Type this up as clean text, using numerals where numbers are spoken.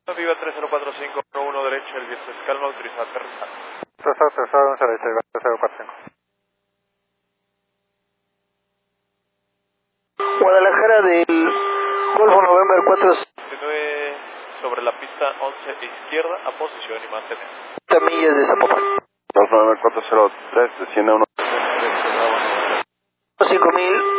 Viva 304511 derecho, el viento es calma, autorizado a aterrizar. Autorizado, 11 derecho, Viva 3045. Guadalajara del Golfo November 4. Continúe sobre la pista 11 izquierda a posición y mantener. Millas de Zapopan. Golfo November 403, desciende 1. 5000.